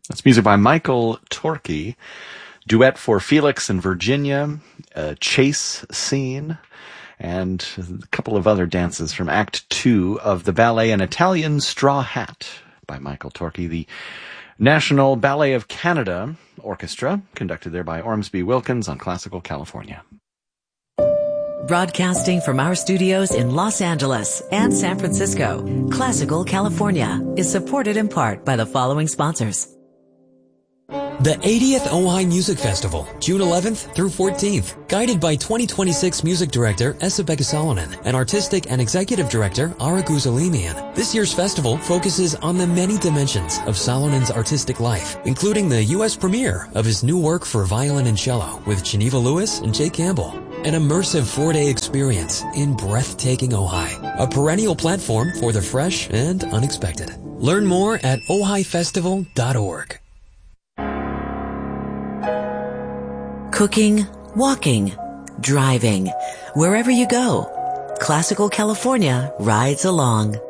That's music by Michael Torkey. Duet for Felix and Virginia, a chase scene, and a couple of other dances from Act 2 of the ballet An Italian Straw Hat by Michael Torkey. The National Ballet of Canada Orchestra, conducted there by Ormsby Wilkins on Classical California. Broadcasting from our studios in Los Angeles and San Francisco, Classical California is supported in part by the following sponsors. The 80th Ojai Music Festival, June 11th through 14th, guided by 2026 music director Esa-Pekka Salonen and artistic and executive director Ara Guzalimian. This year's festival focuses on the many dimensions of Salonen's artistic life, including the U.S. premiere of his new work for violin and cello with Geneva Lewis and Jay Campbell. An immersive 4-day experience in breathtaking Ojai, a perennial platform for the fresh and unexpected. Learn more at ojaifestival.org. Cooking, walking, driving, wherever you go, Classical California rides along.